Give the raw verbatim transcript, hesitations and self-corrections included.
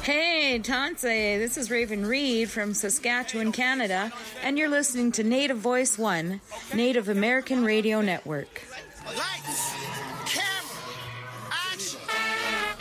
Hey, Tanse, this is Raven Reed from Saskatchewan, Canada, and you're listening to Native Voice One, Native American Radio Network. Lights!